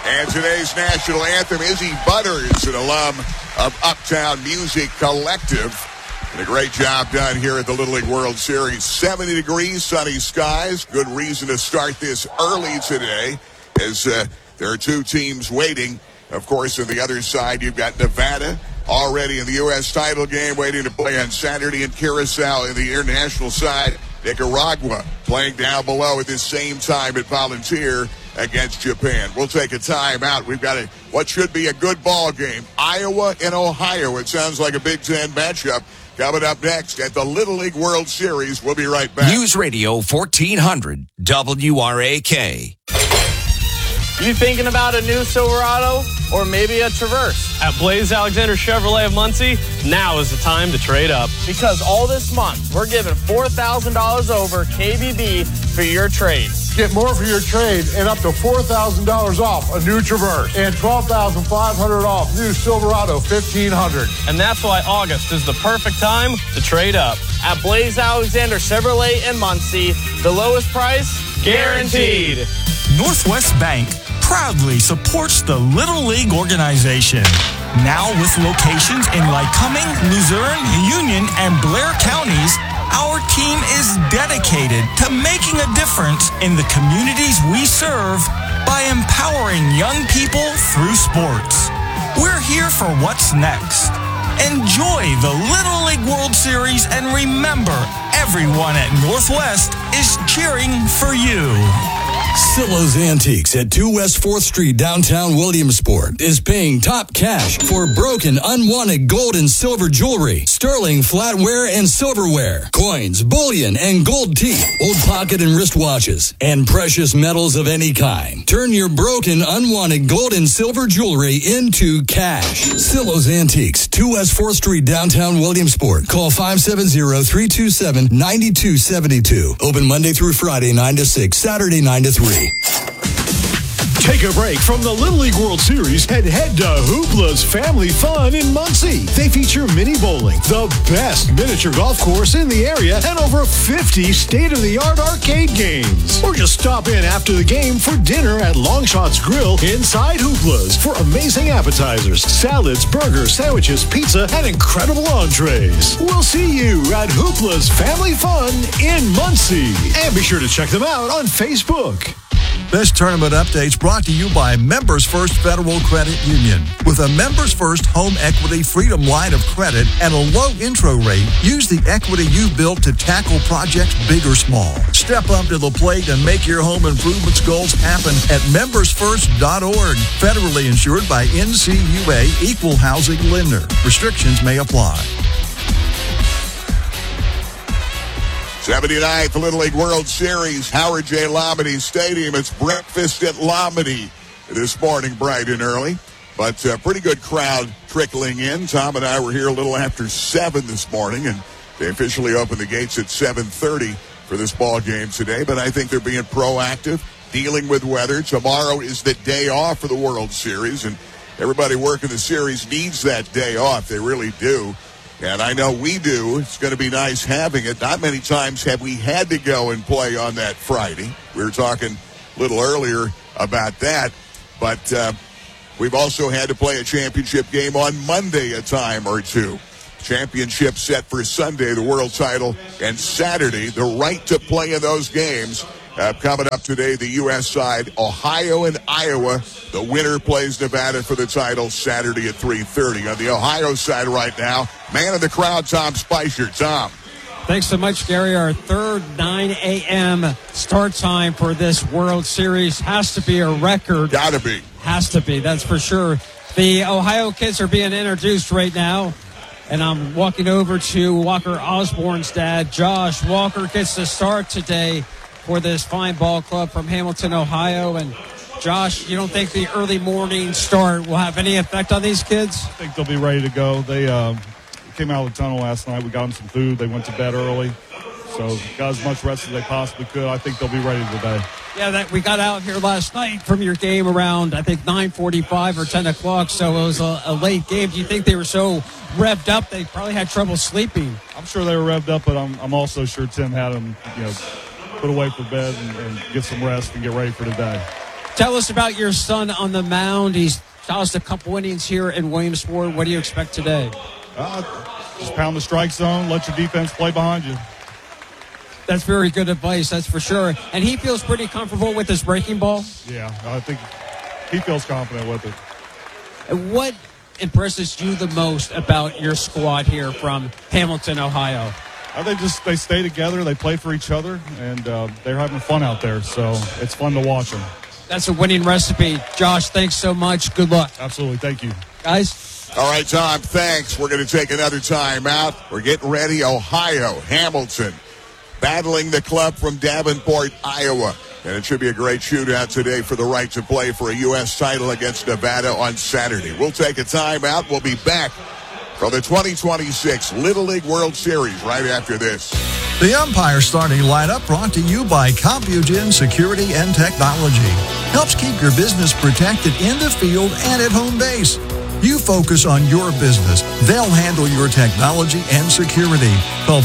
And today's national anthem, Izzy Butters, an alum of Uptown Music Collective. And a great job done here at the Little League World Series. 70 degrees, sunny skies. Good reason to start this early today, as there are two teams waiting. Of course, on the other side, you've got Nevada already in the U.S. title game, waiting to play on Saturday in Curacao. In the international side, Nicaragua playing down below at this same time at Volunteer against Japan. We'll take a timeout. We've got what should be a good ball game. Iowa and Ohio. It sounds like a Big Ten matchup. Coming up next at the Little League World Series. We'll be right back. News Radio 1400 WRAK. You thinking about a new Silverado or maybe a Traverse? At Blaze Alexander Chevrolet of Muncie, now is the time to trade up. Because all this month, we're giving $4,000 over KBB for your trade. Get more for your trade and up to $4,000 off a new Traverse and $12,500 off new Silverado 1500. And that's why August is the perfect time to trade up. At Blaze Alexander Chevrolet in Muncie, the lowest price guaranteed. Northwest Bank proudly supports the Little League organization. Now with locations in Lycoming, Luzerne, Union, and Blair counties, our team is dedicated to making a difference in the communities we serve by empowering young people through sports. We're here for what's next. Enjoy the Little League World Series and remember, everyone at Northwest is cheering for you. Silo's Antiques at 2 West 4th Street, downtown Williamsport, is paying top cash for broken, unwanted gold and silver jewelry, sterling flatware and silverware, coins, bullion, and gold teeth, old pocket and wristwatches, and precious metals of any kind. Turn your broken, unwanted gold and silver jewelry into cash. Silo's Antiques, 2 West 4th Street, downtown Williamsport. Call 570-327-9272. Open Monday through Friday, 9 to 6, Saturday, 9 to 3. Take a break from the Little League World Series and head to Hoopla's Family Fun in Muncie. They feature mini bowling, the best miniature golf course in the area, and over 50 state-of-the-art arcade games. Or just stop in after the game for dinner at Longshots Grill inside Hoopla's for amazing appetizers, salads, burgers, sandwiches, pizza, and incredible entrees. We'll see you at Hoopla's Family Fun in Muncie. And be sure to check them out on Facebook. This tournament update's brought to you by Members First Federal Credit Union. With a Members First Home Equity Freedom line of credit and a low intro rate, use the equity you've built to tackle projects big or small. Step up to the plate and make your home improvements goals happen at membersfirst.org. Federally insured by NCUA Equal Housing Lender. Restrictions may apply. 79th Little League World Series, Howard J. Lombardi Stadium. It's breakfast at Lombardi this morning, bright and early. But pretty good crowd trickling in. Tom and I were here a little after 7 this morning, and they officially opened the gates at 7:30 for this ball game today. But I think they're being proactive, dealing with weather. Tomorrow is the day off for the World Series, and everybody working the series needs that day off. They really do. And I know we do. It's going to be nice having it. Not many times have we had to go and play on that Friday. We were talking a little earlier about that. But we've also had to play a championship game on Monday a time or two. Championship set for Sunday, the world title, and Saturday, the right to play in those games. Coming up today, the U.S. side, Ohio and Iowa. The winner plays Nevada for the title Saturday at 3:30. On the Ohio side right now, man of the crowd, Tom Spicer. Tom. Thanks so much, Gary. Our third 9 a.m. start time for this World Series has to be a record. Gotta be. Has to be, that's for sure. The Ohio kids are being introduced right now. And I'm walking over to Walker Osborne's dad, Josh. Walker gets the start today for this fine ball club from Hamilton, Ohio. And Josh, you don't think the early morning start will have any effect on these kids? I think they'll be ready to go. They came out of the tunnel last night. We got them some food. They went to bed early. So got as much rest as they possibly could. I think they'll be ready today. Yeah, we got out here last night from your game around, I think, 9:45 or 10 o'clock, so it was a late game. Do you think they were so revved up they probably had trouble sleeping? I'm sure they were revved up, but I'm also sure Tim had them, put away for bed and get some rest and get ready for today. Tell us about your son on the mound. He's tossed a couple innings here in Williamsport. What do you expect today? Just pound the strike zone, let your defense play behind you. That's very good advice, that's for sure. And he feels pretty comfortable with his breaking ball? Yeah, I think he feels confident with it. And what impresses you the most about your squad here from Hamilton, Ohio? They stay together, they play for each other, and they're having fun out there, so it's fun to watch them. That's a winning recipe. Josh, thanks so much. Good luck. Absolutely. Thank you. Guys? All right, Tom, thanks. We're going to take another time out. We're getting ready. Ohio, Hamilton, battling the club from Davenport, Iowa. And it should be a great shootout today for the right to play for a U.S. title against Nevada on Saturday. We'll take a time out. We'll be back for the 2026 Little League World Series right after this. The Umpire starting lineup brought to you by Compugen Security and Technology. Helps keep your business protected in the field and at home base. You focus on your business. They'll handle your technology and security. Call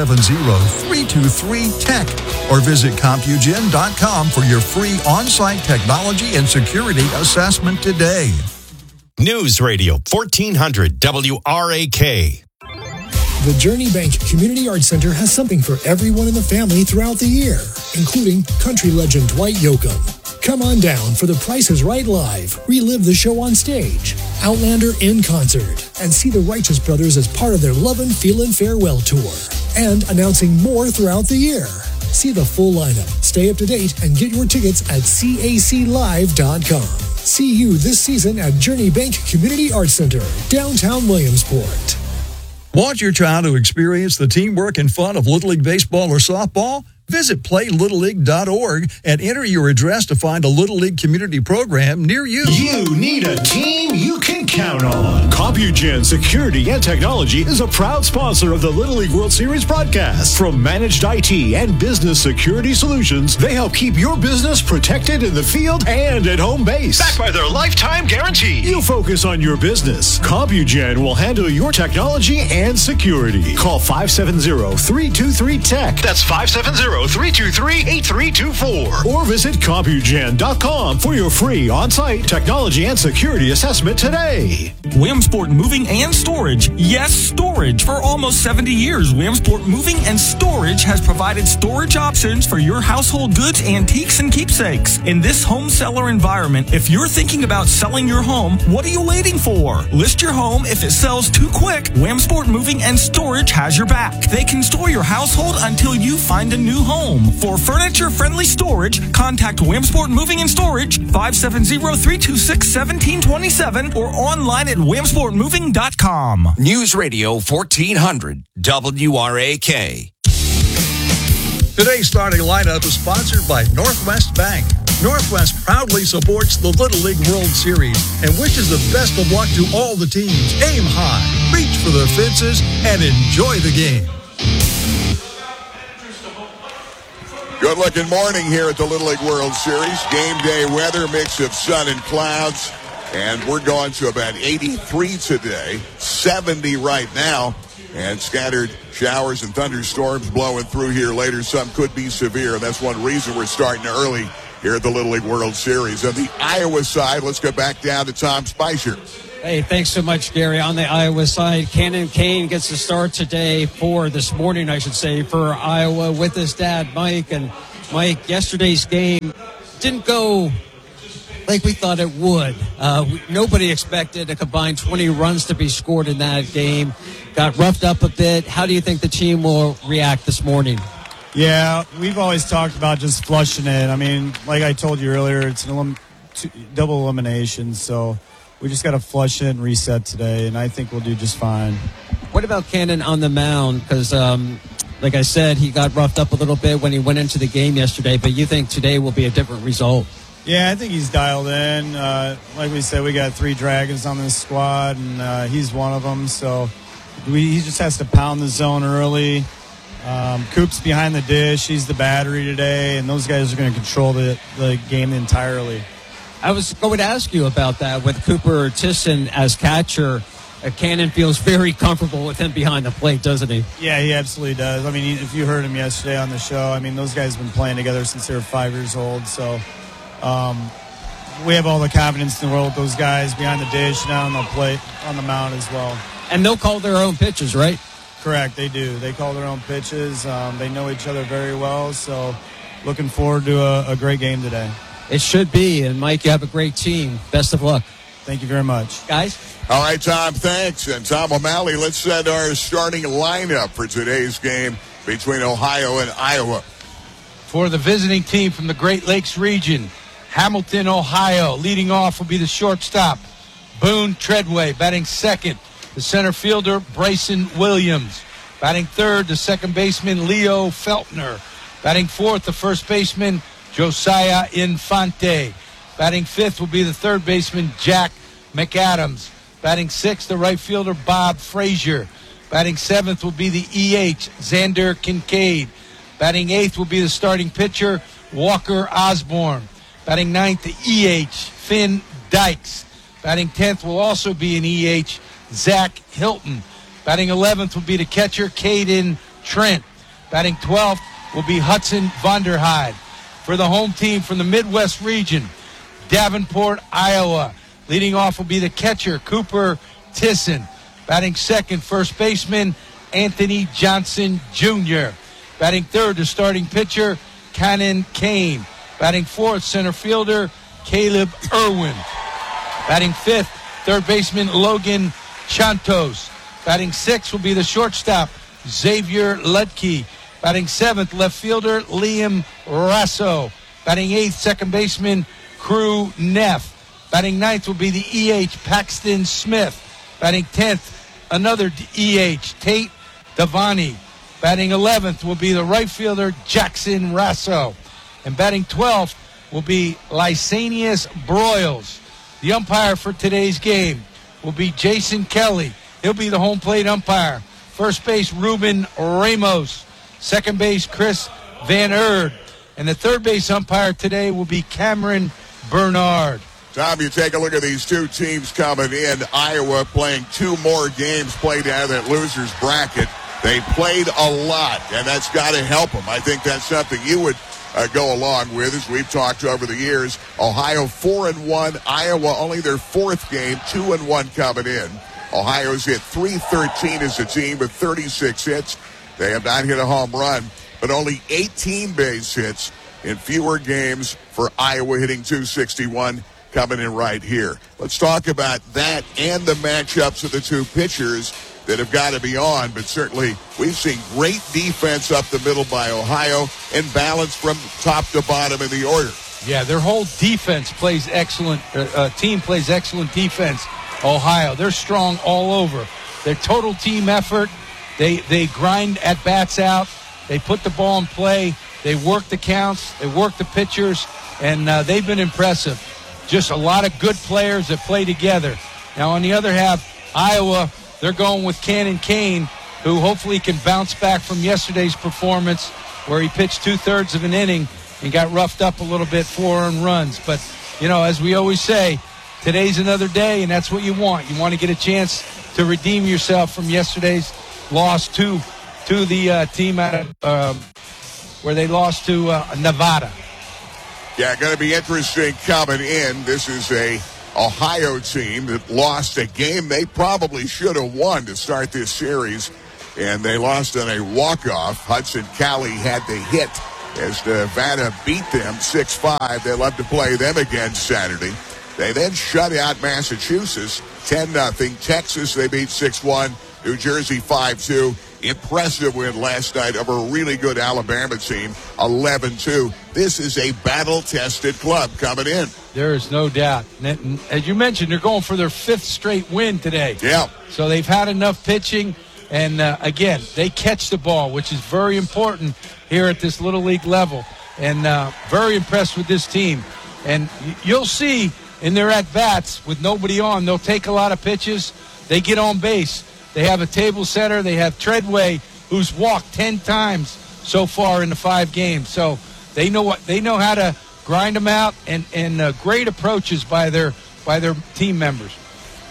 570-323-TECH or visit Compugen.com for your free on-site technology and security assessment today. News Radio 1400 WRAK. The Journey Bank Community Arts Center has something for everyone in the family throughout the year, including country legend Dwight Yoakam. Come on down for The Price is Right Live, relive the show on stage, Outlander in concert, and see the Righteous Brothers as part of their Lovin' Feelin' Farewell Tour. And announcing more throughout the year. See the full lineup, stay up to date, and get your tickets at caclive.com. See you this season at Journey Bank Community Arts Center, downtown Williamsport. Want your child to experience the teamwork and fun of Little League baseball or softball? Visit PlayLittleLeague.org and enter your address to find a Little League community program near you. You need a team you can count on. Compugen Security and Technology is a proud sponsor of the Little League World Series broadcast. From managed IT and business security solutions, they help keep your business protected in the field and at home base. Backed by their lifetime guarantee. You focus on your business. Compugen will handle your technology and security. Call 570-323-TECH. That's 570-323-8324. Or visit Compugen.com for your free on-site technology and security assessment today. Williamsport Moving and Storage. Yes, storage. For almost 70 years, Williamsport Moving and Storage has provided storage options for your household goods, antiques, and keepsakes. In this home seller environment, if you're thinking about selling your home, what are you waiting for? List your home. If it sells too quick, Williamsport Moving and Storage has your back. They can store your household until you find a new home. For furniture-friendly storage, contact Williamsport Moving and Storage, 570-326-1727, or online at williamsportmoving.com. News Radio 1400 WRAK. Today's starting lineup is sponsored by Northwest Bank. Northwest proudly supports the Little League World Series and wishes the best of luck to all the teams. Aim high, reach for the fences, and enjoy the game. Good-looking morning here at the Little League World Series. Game day weather, mix of sun and clouds. And we're going to about 83 today, 70 right now. And scattered showers and thunderstorms blowing through here later. Some could be severe. That's one reason we're starting early here at the Little League World Series. On the Iowa side, let's go back down to Tom Spicer. Hey, thanks so much, Gary. On the Iowa side, Cannon Kane gets the start today this morning, I should say, for Iowa with his dad, Mike. And Mike, yesterday's game didn't go like we thought it would. Nobody expected a combined 20 runs to be scored in that game. Got roughed up a bit. How do you think the team will react this morning? Yeah, we've always talked about just flushing it. I mean, like I told you earlier, it's double elimination, so we just got to flush it and reset today, and I think we'll do just fine. What about Cannon on the mound? Because, like I said, he got roughed up a little bit when he went into the game yesterday, but you think today will be a different result? Yeah, I think he's dialed in. Like we said, we got 3 Dragons on this squad, and he's one of them. So he just has to pound the zone early. Coop's behind the dish. He's the battery today, and those guys are going to control the game entirely. I was going to ask you about that with Cooper Tisson as catcher. Cannon feels very comfortable with him behind the plate, doesn't he? Yeah, he absolutely does. I mean, if you heard him yesterday on the show, I mean, those guys have been playing together since they were 5 years old. So we have all the confidence in the world with those guys behind the dish, down on the plate, on the mound as well. And they'll call their own pitches, right? Correct, they do. They call their own pitches. They know each other very well, so looking forward to a great game today. It should be. And, Mike, you have a great team. Best of luck. Thank you very much. Guys? All right, Tom, thanks. And Tom O'Malley, let's set our starting lineup for today's game between Ohio and Iowa. For the visiting team from the Great Lakes region, Hamilton, Ohio. Leading off will be the shortstop, Boone Treadway. Batting second, the center fielder, Bryson Williams. Batting third, the second baseman, Leo Feltner. Batting fourth, the first baseman, Josiah Infante. Batting fifth will be the third baseman, Jack McAdams. Batting sixth, the right fielder, Bob Frazier. Batting seventh will be the EH, Xander Kincaid. Batting eighth will be the starting pitcher, Walker Osborne. Batting ninth, the EH, Finn Dykes. Batting 10th will also be an EH, Zach Hilton. Batting 11th will be the catcher, Caden Trent. Batting 12th will be Hudson Vonderhyde. For the home team from the Midwest region, Davenport, Iowa. Leading off will be the catcher, Cooper Tisson. Batting second, first baseman, Anthony Johnson Jr. Batting third, the starting pitcher, Cannon Kane. Batting fourth, center fielder, Caleb Irwin. Batting fifth, third baseman, Logan Chantos. Batting sixth will be the shortstop, Xavier Ludke. Batting seventh, left fielder, Liam Rasso. Batting eighth, second baseman, Crew Neff. Batting ninth will be the EH, Paxton Smith. Batting 10th, another EH, Tate Devani. Batting 11th will be the right fielder, Jackson Rasso. And batting 12th will be Lysanias Broyles. The umpire for today's game will be Jason Kelly. He'll be the home plate umpire. First base, Ruben Ramos. Second base, Chris Van Erd. And the third base umpire today will be Cameron Bernard. Tom, you take a look at these two teams coming in. Iowa playing two more games played out of that loser's bracket. They played a lot, and that's got to help them. I think that's something you would go along with, as we've talked over the years. Ohio 4-1, Iowa only their fourth game, 2-1 coming in. Ohio's hit .313 as a team with 36 hits. They have not hit a home run, but only 18 base hits in fewer games for Iowa, hitting .261 coming in right here. Let's talk about that and the matchups of the two pitchers that have got to be on, but certainly we've seen great defense up the middle by Ohio and balance from top to bottom in the order. Yeah, their whole defense plays excellent. Team plays excellent defense. Ohio, they're strong all over. Their total team effort. They grind at bats out. They put the ball in play. They work the counts. They work the pitchers, and they've been impressive. Just a lot of good players that play together. Now, on the other half, Iowa, they're going with Cannon Kane, who hopefully can bounce back from yesterday's performance where he pitched 2/3 of an inning and got roughed up a little bit, 4 earned runs. But, you know, as we always say, today's another day, and that's what you want. You want to get a chance to redeem yourself from yesterday's loss to the team out of where they lost to Nevada. Yeah, going to be interesting coming in. This is a Ohio team that lost a game they probably should have won to start this series, and they lost on a walk-off. Hudson Cali had the hit as Nevada beat them 6-5. They'll have to play them again Saturday. They then shut out Massachusetts 10-0. Texas, they beat 6-1. New Jersey 5-2. Impressive win last night over a really good Alabama team, 11-2. This is a battle-tested club coming in. There is no doubt. And as you mentioned, they're going for their 5th straight win today. Yeah. So they've had enough pitching. And, again, they catch the ball, which is very important here at this Little League level. And very impressed with this team. And you'll see in their at-bats with nobody on, they'll take a lot of pitches. They get on base. They have a table setter. They have Treadway, who's walked 10 times so far in the 5 games. So they know how to grind them out, and great approaches by their team members.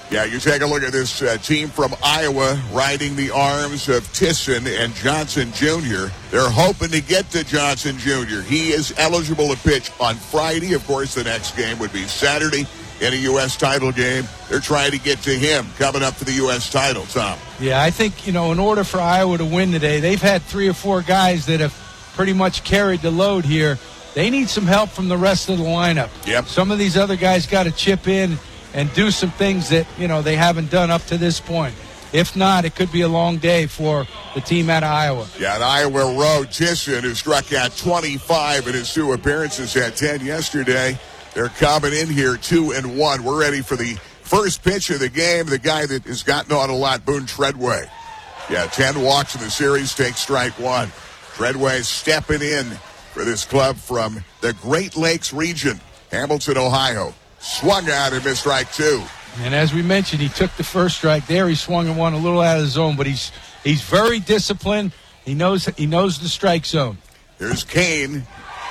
Yeah, you take a look at this team from Iowa riding the arms of Tisson and Johnson Jr. They're hoping to get to Johnson Jr. He is eligible to pitch on Friday. Of course, the next game would be Saturday in a U.S. title game. They're trying to get to him coming up for the U.S. title, Tom. Yeah, I think, in order for Iowa to win today, they've had 3 or 4 guys that have pretty much carried the load here. They need some help from the rest of the lineup. Yep. Some of these other guys got to chip in and do some things that, they haven't done up to this point. If not, it could be a long day for the team out of Iowa. Yeah, at Iowa Road, Tisson, who struck out 25 in his 2 appearances, had 10 yesterday. They're coming in here 2-1. We're ready for the first pitch of the game. The guy that has gotten on a lot, Boone Treadway. Yeah, 10 walks in the series, takes strike 1. Treadway stepping in for this club from the Great Lakes region, Hamilton, Ohio. Swung out and missed strike 2. And as we mentioned, he took the first strike there. He swung and one a little out of the zone, but he's very disciplined. He knows the strike zone. Here's Kane.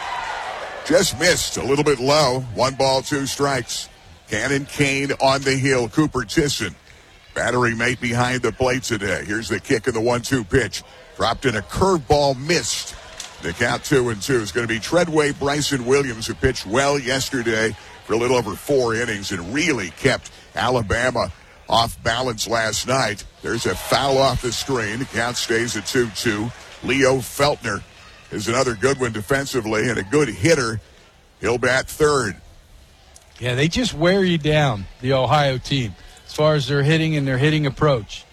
Just missed a little bit low. 1 ball, 2 strikes. Cannon Kane on the hill. Cooper Tisson, battery mate behind the plate today. Here's the kick in the 1-2 pitch. Dropped in a curveball, missed. The count 2-2 is going to be Treadway, Bryson Williams, who pitched well yesterday for a little over 4 innings and really kept Alabama off balance last night. There's a foul off the screen. The count stays at 2-2. Leo Feltner is another good one defensively and a good hitter. He'll bat third. Yeah, they just wear you down, the Ohio team, as far as their hitting and their hitting approach.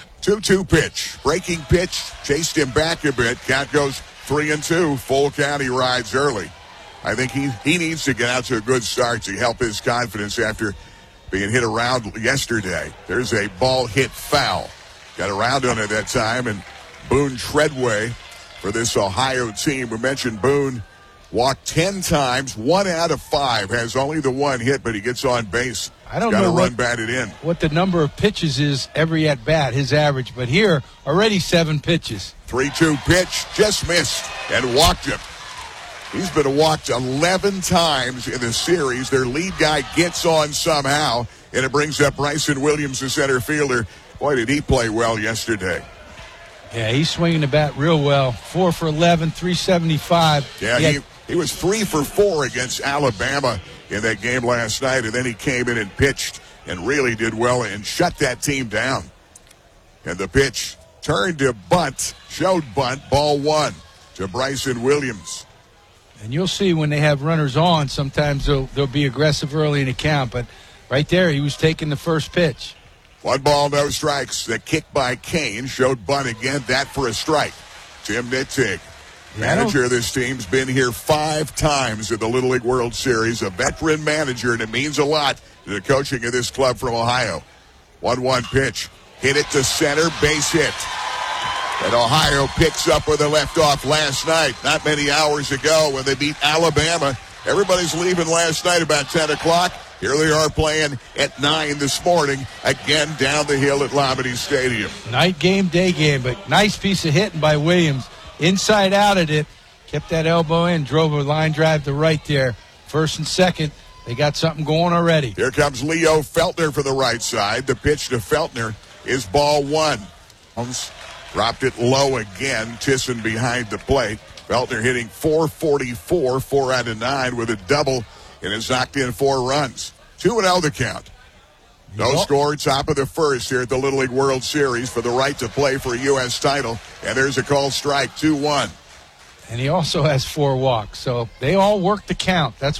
2-2 pitch. Breaking pitch. Chased him back a bit. Count goes 3-2. Full count. He rides early. I think he needs to get out to a good start to help his confidence after being hit around yesterday. There's a ball hit foul. Got around on it that time, and Boone Treadway for this Ohio team. We mentioned Boone walked 10 times. 1 out of 5 has only the 1 hit, but he gets on base. I don't know batted in. What the number of pitches is every at bat, his average, but here already 7 pitches. 3-2 pitch, just missed and walked him. He's been walked 11 times in the series. Their lead guy gets on somehow, and it brings up Bryson Williams, the center fielder. Boy, did he play well yesterday. Yeah, he's swinging the bat real well. 4 for 11, 375. Yeah, he was 3 for 4 against Alabama in that game last night, and then he came in and pitched and really did well and shut that team down. And the pitch turned to bunt, showed bunt, ball 1 to Bryson Williams. And you'll see when they have runners on, sometimes they'll be aggressive early in the count. But right there, he was taking the first pitch. 1 ball, no strikes. The kick by Kane showed bunt again. That for a strike. Tim Nittig, manager of this team's been here 5 times at the Little League World Series. A veteran manager, and it means a lot to the coaching of this club from Ohio. 1-1 pitch. Hit it to center. Base hit. And Ohio picks up where they left off last night, not many hours ago when they beat Alabama. Everybody's leaving last night about 10 o'clock. Here they are playing at 9 this morning, again down the hill at Labadie Stadium. Night game, day game, but nice piece of hitting by Williams. Inside out at it, kept that elbow in, drove a line drive to right there. First and second, they got something going already. Here comes Leo Feltner for the right side. The pitch to Feltner is ball 1. Dropped it low again. Tisson behind the plate. Feltner hitting .444, 4 out of 9 with a double, and has knocked in 4 runs. 2-0 the count. No score, top of the first here at the Little League World Series for the right to play for a U.S. title. And there's a called strike, 2-1. And he also has 4 walks, so they all work the count. That's